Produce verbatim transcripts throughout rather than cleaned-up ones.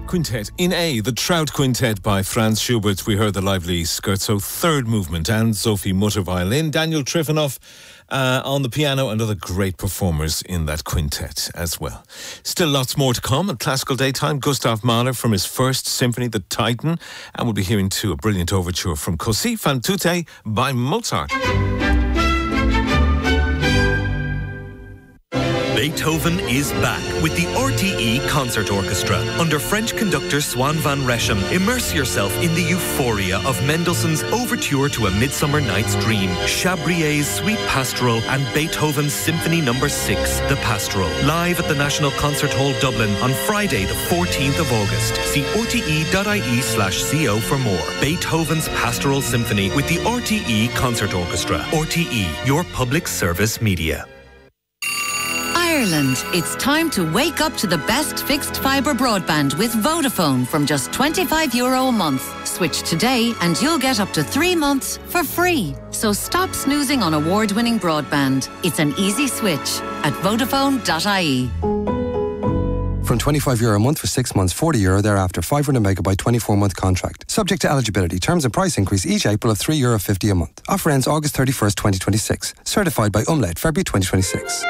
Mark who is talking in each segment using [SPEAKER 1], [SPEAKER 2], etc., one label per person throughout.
[SPEAKER 1] Quintet. In A, the Trout Quintet by Franz Schubert. We heard the lively scherzo third movement, and Sophie Mutter violin, Daniel Trifonoff uh, on the piano, and other great performers in that quintet as well. Still lots more to come at Classical Daytime. Gustav Mahler from his first symphony, The Titan, and we'll be hearing too a brilliant overture from Così fan tutte by Mozart.
[SPEAKER 2] Beethoven is back with the R T E Concert Orchestra. Under French conductor Swan van Reshem, immerse yourself in the euphoria of Mendelssohn's Overture to A Midsummer Night's Dream, Chabrier's Sweet Pastoral, and Beethoven's Symphony Number six, The Pastoral. Live at the National Concert Hall Dublin on Friday the fourteenth of August. See r t e dot i e slash co for more. Beethoven's Pastoral Symphony with the R T E Concert Orchestra. R T E, your public service media.
[SPEAKER 3] Ireland, it's time to wake up to the best fixed fibre broadband with Vodafone from just twenty-five euro a month. Switch today and you'll get up to three months for free. So stop snoozing on award-winning broadband. It's an easy switch at vodafone dot i e.
[SPEAKER 4] From twenty-five euro a month for six months, forty euro thereafter, five hundred megabyte twenty-four month contract. Subject to eligibility. Terms and price increase each April of three euro fifty a month. Offer ends August thirty-first, twenty twenty-six. Certified by Umlaut, February twenty twenty-six.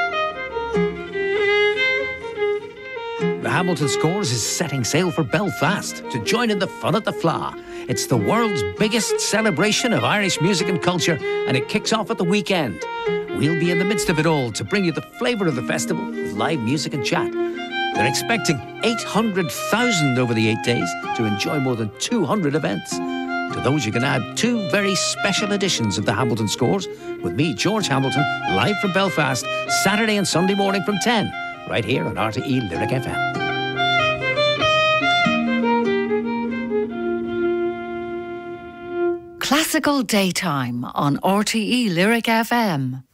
[SPEAKER 5] The Hamilton Scores is setting sail for Belfast to join in the fun at the Fleadh. It's the world's biggest celebration of Irish music and culture, and it kicks off at the weekend. We'll be in the midst of it all to bring you the flavour of the festival with live music and chat. They're expecting eight hundred thousand over the eight days to enjoy more than two hundred events. To those you can add two very special editions of the Hamilton Scores with me, George Hamilton, live from Belfast, Saturday and Sunday morning from ten, right here on R T E Lyric F M.
[SPEAKER 3] Classical Daytime on R T E Lyric F M.